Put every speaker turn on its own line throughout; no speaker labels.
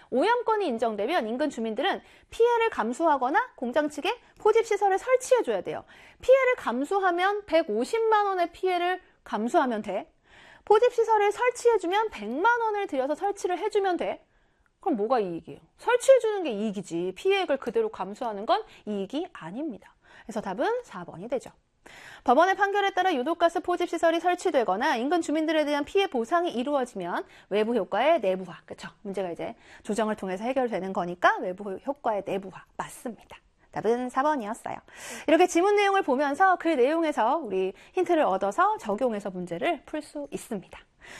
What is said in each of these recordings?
오염권이 인정되면 인근 주민들은 피해를 감수하거나 공장 측에 포집시설을 설치해줘야 돼요. 피해를 감수하면 150만 원의 피해를 감수하면 돼. 포집시설을 설치해주면 100만 원을 들여서 설치를 해주면 돼. 그럼 뭐가 이익이에요? 설치해주는 게 이익이지. 피해액을 그대로 감수하는 건 이익이 아닙니다. 그래서 답은 4번이 되죠. 법원의 판결에 따라 유독가스 포집시설이 설치되거나 인근 주민들에 대한 피해 보상이 이루어지면 외부 효과의 내부화. 그쵸? 문제가 이제 조정을 통해서 해결되는 거니까 외부 효과의 내부화. 맞습니다. 답은 4번이었어요. 이렇게 지문 내용을 보면서 그 내용에서 우리 힌트를 얻어서 적용해서 문제를 풀 수 있습니다.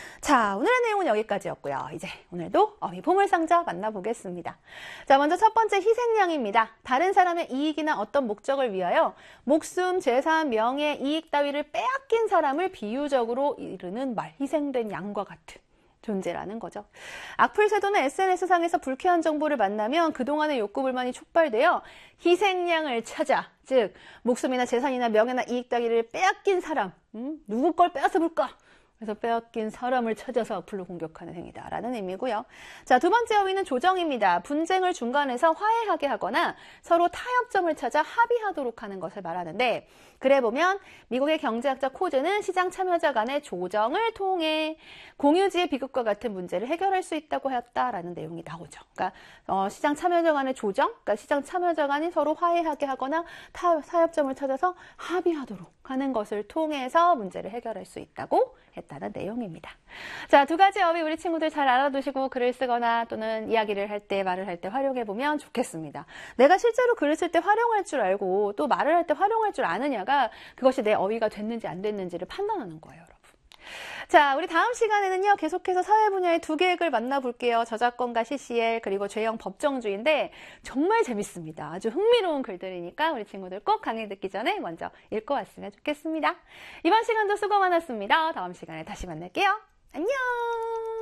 자, 오늘의 내용은 여기까지였고요. 이제 오늘도 어휘 보물상자 만나보겠습니다. 자, 먼저 첫 번째 희생양입니다. 다른 사람의 이익이나 어떤 목적을 위하여 목숨, 재산, 명예, 이익 따위를 빼앗긴 사람을 비유적으로 이르는 말, 희생된 양과 같은 존재라는 거죠. 악플세도는 SNS상에서 불쾌한 정보를 만나면 그동안의 욕구불만이 촉발되어 희생양을 찾아, 즉 목숨이나 재산이나 명예나 이익 따위를 빼앗긴 사람, 누구 걸 빼앗아볼까? 그래서 빼앗긴 사람을 찾아서 악플로 공격하는 행위다라는 의미고요. 자, 두 번째 어휘는 조정입니다. 분쟁을 중간에서 화해하게 하거나 서로 타협점을 찾아 합의하도록 하는 것을 말하는데, 그래 보면 미국의 경제학자 코즈는 시장 참여자 간의 조정을 통해 공유지의 비극과 같은 문제를 해결할 수 있다고 하였다라는 내용이 나오죠. 그러니까 시장 참여자 간의 조정, 그러니까 시장 참여자 간이 서로 화해하게 하거나 타협점을 찾아서 합의하도록 하는 것을 통해서 문제를 해결할 수 있다고 했다는 내용입니다. 자, 두 가지 어휘 우리 친구들 잘 알아두시고 글을 쓰거나 또는 이야기를 할 때, 말을 할 때 활용해보면 좋겠습니다. 내가 실제로 글을 쓸 때 활용할 줄 알고 또 말을 할 때 활용할 줄 아느냐가 그것이 내 어휘가 됐는지 안 됐는지를 판단하는 거예요, 여러분. 자, 우리 다음 시간에는요, 계속해서 사회 분야의 두 계획을 만나볼게요. 저작권과 CCL, 그리고 죄형 법정주의인데 정말 재밌습니다. 아주 흥미로운 글들이니까 우리 친구들 꼭 강의 듣기 전에 먼저 읽고 왔으면 좋겠습니다. 이번 시간도 수고 많았습니다. 다음 시간에 다시 만날게요. 안녕!